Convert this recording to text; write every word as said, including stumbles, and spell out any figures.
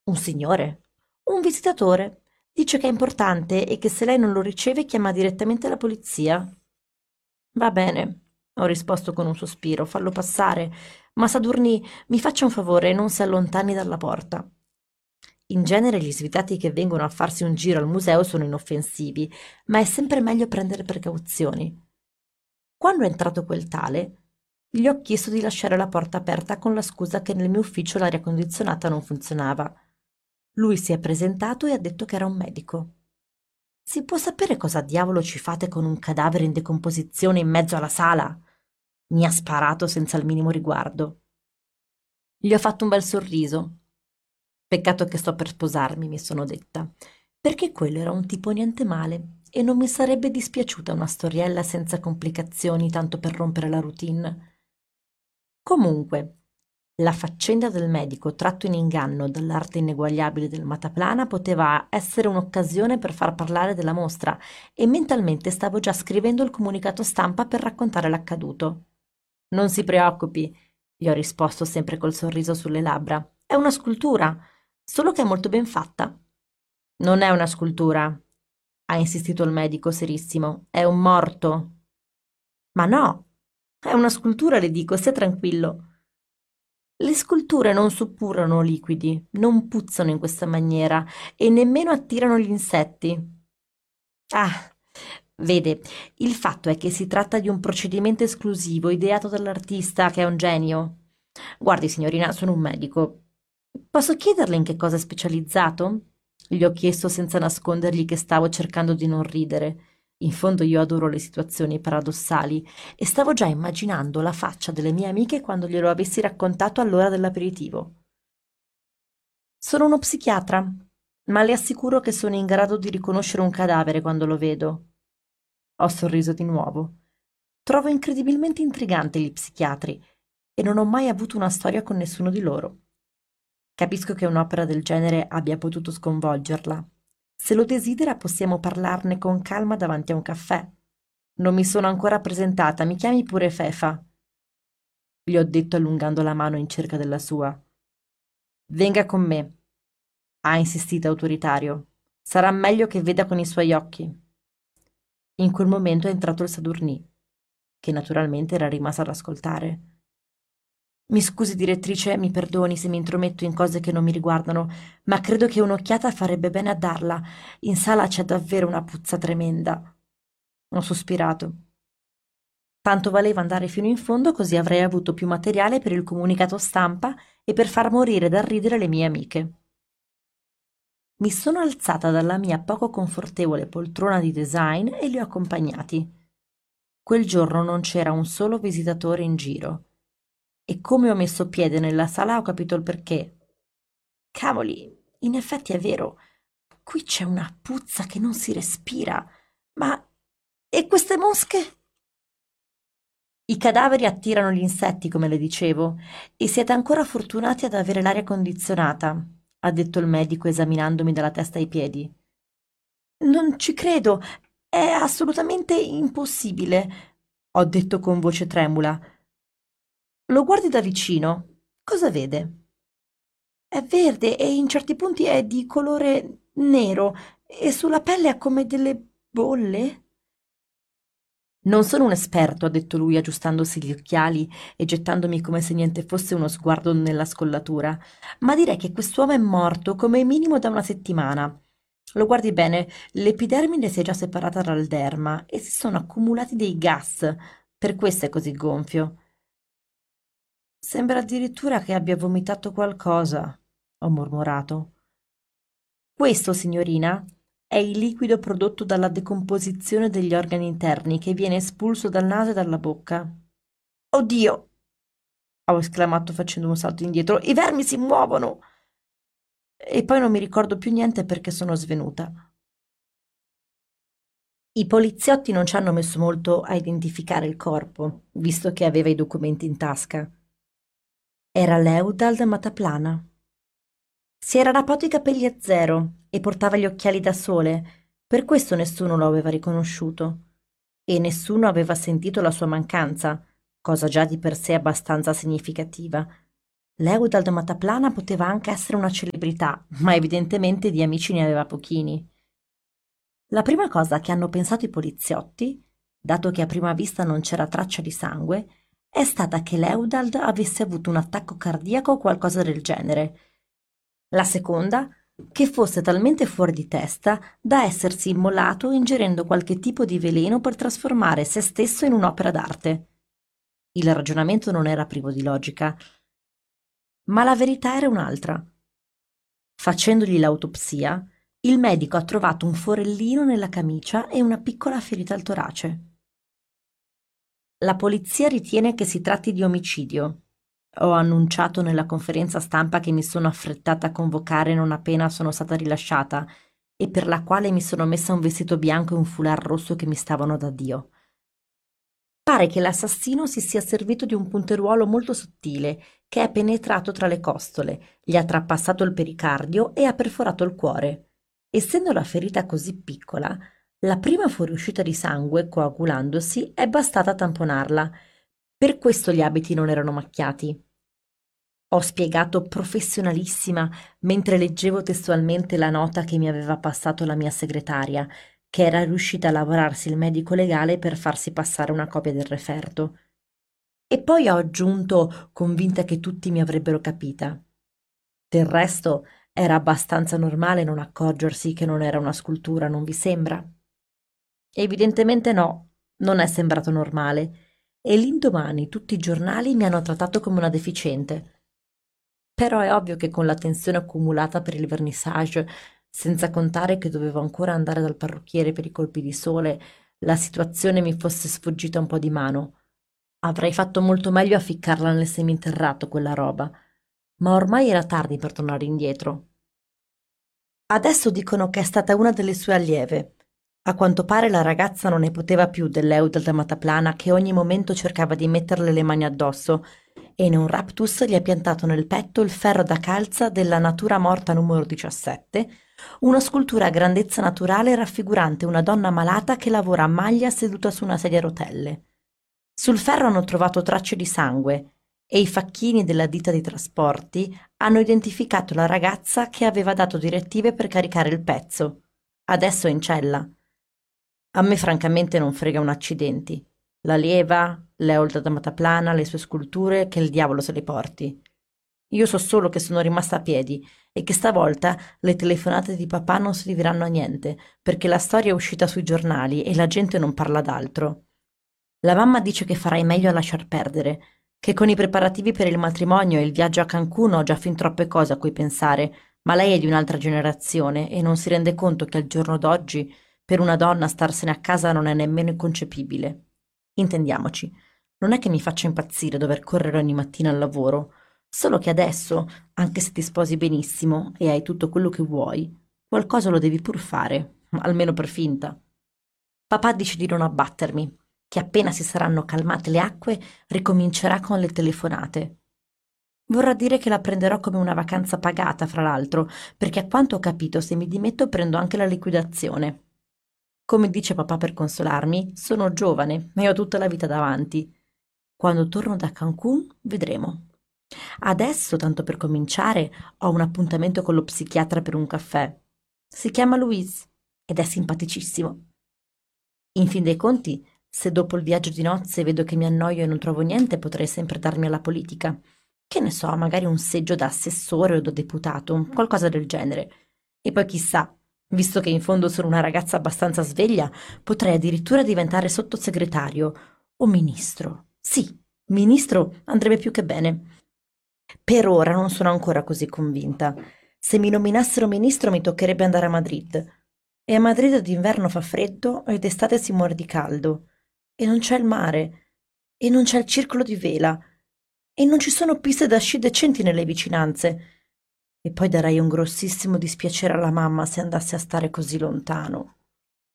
Un signore? Un visitatore. Dice che è importante e che se lei non lo riceve chiama direttamente la polizia. Va bene, ho risposto con un sospiro, fallo passare, ma Sadurni mi faccia un favore e non si allontani dalla porta. In genere gli svitati che vengono a farsi un giro al museo sono inoffensivi, ma è sempre meglio prendere precauzioni. Quando è entrato quel tale, gli ho chiesto di lasciare la porta aperta con la scusa che nel mio ufficio l'aria condizionata non funzionava. Lui si è presentato e ha detto che era un medico. Si può sapere cosa diavolo ci fate con un cadavere in decomposizione in mezzo alla sala? Mi ha sparato senza il minimo riguardo. Gli ho fatto un bel sorriso. Peccato che sto per sposarmi, mi sono detta, perché quello era un tipo niente male e non mi sarebbe dispiaciuta una storiella senza complicazioni tanto per rompere la routine. Comunque, la faccenda del medico tratto in inganno dall'arte ineguagliabile del Mataplana poteva essere un'occasione per far parlare della mostra e mentalmente stavo già scrivendo il comunicato stampa per raccontare l'accaduto. Non si preoccupi, gli ho risposto sempre col sorriso sulle labbra. È una scultura, solo che è molto ben fatta. Non è una scultura, ha insistito il medico serissimo. È un morto. Ma no, è una scultura, le dico, stia tranquillo. Le sculture non suppurano liquidi, non puzzano in questa maniera e nemmeno attirano gli insetti. Ah, vede, il fatto è che si tratta di un procedimento esclusivo ideato dall'artista, che è un genio. Guardi, signorina, sono un medico. Posso chiederle in che cosa è specializzato? Gli ho chiesto senza nascondergli che stavo cercando di non ridere. In fondo io adoro le situazioni paradossali e stavo già immaginando la faccia delle mie amiche quando glielo avessi raccontato all'ora dell'aperitivo. Sono uno psichiatra, ma le assicuro che sono in grado di riconoscere un cadavere quando lo vedo. Ho sorriso di nuovo. Trovo incredibilmente intriganti gli psichiatri e non ho mai avuto una storia con nessuno di loro. Capisco che un'opera del genere abbia potuto sconvolgerla. Se lo desidera possiamo parlarne con calma davanti a un caffè. Non mi sono ancora presentata, mi chiami pure Fefa, gli ho detto allungando la mano in cerca della sua. Venga con me, ha insistito autoritario. Sarà meglio che veda con i suoi occhi. In quel momento è entrato il Sadurní, che naturalmente era rimasto ad ascoltare. Mi scusi, direttrice, mi perdoni se mi intrometto in cose che non mi riguardano, ma credo che un'occhiata farebbe bene a darla. In sala c'è davvero una puzza tremenda. Ho sospirato. Tanto valeva andare fino in fondo, così avrei avuto più materiale per il comunicato stampa e per far morire dal ridere le mie amiche. Mi sono alzata dalla mia poco confortevole poltrona di design e li ho accompagnati. Quel giorno non c'era un solo visitatore in giro. E come ho messo piede nella sala ho capito il perché. Cavoli, in effetti è vero. Qui c'è una puzza che non si respira. Ma... e queste mosche? I cadaveri attirano gli insetti, come le dicevo, e siete ancora fortunati ad avere l'aria condizionata, ha detto il medico esaminandomi dalla testa ai piedi. Non ci credo, è assolutamente impossibile, ho detto con voce tremula. Lo guardi da vicino. Cosa vede? È verde e in certi punti è di colore nero e sulla pelle ha come delle bolle. Non sono un esperto, ha detto lui aggiustandosi gli occhiali e gettandomi come se niente fosse uno sguardo nella scollatura, ma direi che quest'uomo è morto come minimo da una settimana. Lo guardi bene, l'epidermide si è già separata dal derma e si sono accumulati dei gas, per questo è così gonfio. Sembra addirittura che abbia vomitato qualcosa, ho mormorato. Questo, signorina, è il liquido prodotto dalla decomposizione degli organi interni che viene espulso dal naso e dalla bocca. Oddio! Ho esclamato facendo un salto indietro. I vermi si muovono! E poi non mi ricordo più niente perché sono svenuta. I poliziotti non ci hanno messo molto a identificare il corpo, visto che aveva i documenti in tasca. Era Leudald Mataplana. Si era rapato i capelli a zero e portava gli occhiali da sole, per questo nessuno lo aveva riconosciuto. E nessuno aveva sentito la sua mancanza, cosa già di per sé abbastanza significativa. Leudald Mataplana poteva anche essere una celebrità, ma evidentemente di amici ne aveva pochini. La prima cosa che hanno pensato i poliziotti, dato che a prima vista non c'era traccia di sangue, è stata che Leudald avesse avuto un attacco cardiaco o qualcosa del genere. La seconda, che fosse talmente fuori di testa da essersi immolato ingerendo qualche tipo di veleno per trasformare se stesso in un'opera d'arte. Il ragionamento non era privo di logica, ma la verità era un'altra. Facendogli l'autopsia, il medico ha trovato un forellino nella camicia e una piccola ferita al torace. La polizia ritiene che si tratti di omicidio. Ho annunciato nella conferenza stampa che mi sono affrettata a convocare non appena sono stata rilasciata e per la quale mi sono messa un vestito bianco e un foulard rosso che mi stavano da Dio. Pare che l'assassino si sia servito di un punteruolo molto sottile che è penetrato tra le costole, gli ha trapassato il pericardio e ha perforato il cuore. Essendo la ferita così piccola, la prima fuoriuscita di sangue, coagulandosi, è bastata a tamponarla. Per questo gli abiti non erano macchiati. Ho spiegato professionalissima mentre leggevo testualmente la nota che mi aveva passato la mia segretaria, che era riuscita a lavorarsi il medico legale per farsi passare una copia del referto. E poi ho aggiunto, convinta che tutti mi avrebbero capita. Del resto, era abbastanza normale non accorgersi che non era una scultura, non vi sembra? Evidentemente no, non è sembrato normale, e l'indomani tutti i giornali mi hanno trattato come una deficiente. Però è ovvio che con la tensione accumulata per il vernissage, senza contare che dovevo ancora andare dal parrucchiere per i colpi di sole, la situazione mi fosse sfuggita un po' di mano. Avrei fatto molto meglio a ficcarla nel seminterrato quella roba, ma ormai era tardi per tornare indietro. Adesso dicono che è stata una delle sue allieve. A quanto pare la ragazza non ne poteva più dell'Eudald Mataplana che ogni momento cercava di metterle le mani addosso e in un raptus gli ha piantato nel petto il ferro da calza della natura morta numero diciassette, una scultura a grandezza naturale raffigurante una donna malata che lavora a maglia seduta su una sedia a rotelle. Sul ferro hanno trovato tracce di sangue e i facchini della ditta dei trasporti hanno identificato la ragazza che aveva dato direttive per caricare il pezzo. Adesso è in cella. A me francamente non frega un accidenti. La lieva, l'Eolda da Mataplana, le sue sculture, che il diavolo se le porti. Io so solo che sono rimasta a piedi e che stavolta le telefonate di papà non serviranno a niente, perché la storia è uscita sui giornali e la gente non parla d'altro. La mamma dice che farai meglio a lasciar perdere, che con i preparativi per il matrimonio e il viaggio a Cancun ho già fin troppe cose a cui pensare, ma lei è di un'altra generazione e non si rende conto che al giorno d'oggi per una donna starsene a casa non è nemmeno inconcepibile. Intendiamoci, non è che mi faccia impazzire dover correre ogni mattina al lavoro, solo che adesso, anche se ti sposi benissimo e hai tutto quello che vuoi, qualcosa lo devi pur fare, almeno per finta. Papà dice di non abbattermi, che appena si saranno calmate le acque ricomincerà con le telefonate. Vorrà dire che la prenderò come una vacanza pagata, fra l'altro, perché a quanto ho capito se mi dimetto prendo anche la liquidazione. Come dice papà per consolarmi, sono giovane e ho tutta la vita davanti. Quando torno da Cancun vedremo. Adesso, tanto per cominciare, ho un appuntamento con lo psichiatra per un caffè. Si chiama Louise ed è simpaticissimo. In fin dei conti, se dopo il viaggio di nozze vedo che mi annoio e non trovo niente, potrei sempre darmi alla politica. Che ne so, magari un seggio da assessore o da deputato, qualcosa del genere. E poi chissà, visto che in fondo sono una ragazza abbastanza sveglia, potrei addirittura diventare sottosegretario o ministro. Sì, ministro andrebbe più che bene. Per ora non sono ancora così convinta. Se mi nominassero ministro mi toccherebbe andare a Madrid. E a Madrid d'inverno fa freddo ed d'estate si muore di caldo. E non c'è il mare. E non c'è il circolo di vela. E non ci sono piste da sci decenti nelle vicinanze. E poi darei un grossissimo dispiacere alla mamma se andasse a stare così lontano.